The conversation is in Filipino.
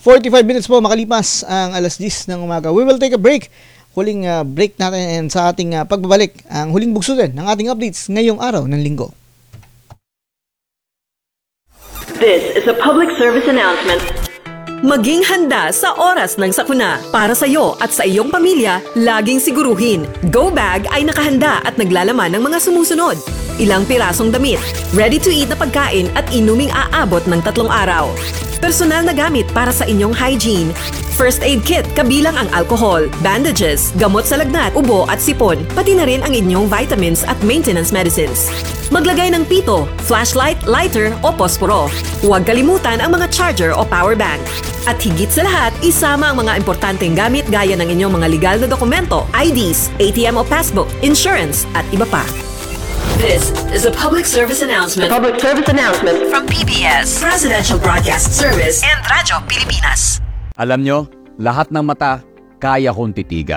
45 minutes po makalipas ang alas 10 ng umaga. We will take a break. Huling break natin and sa ating pagbabalik, ang huling bugsutin ng ating updates ngayong araw ng linggo. This is a public service announcement. Maging handa sa oras ng sakuna. Para sa iyo at sa iyong pamilya, laging siguruhin, Go Bag ay nakahanda at naglalaman ng mga sumusunod. Ilang pirasong damit, ready-to-eat na pagkain at inuming aabot ng 3 araw. Personal na gamit para sa inyong hygiene. First aid kit kabilang ang alcohol, bandages, gamot sa lagnat, ubo at sipon, pati na rin ang inyong vitamins at maintenance medicines. Maglagay ng pito, flashlight, lighter o posporo. Huwag kalimutan ang mga charger o power bank. At higit sa lahat, isama ang mga importanteng gamit gaya ng inyong mga legal na dokumento, IDs, ATM o passbook, insurance at iba pa. This is a public service announcement. Public service announcement From PBS, Presidential Broadcast Service and Radyo Pilipinas. Alam nyo, lahat ng mata kaya kong titigan.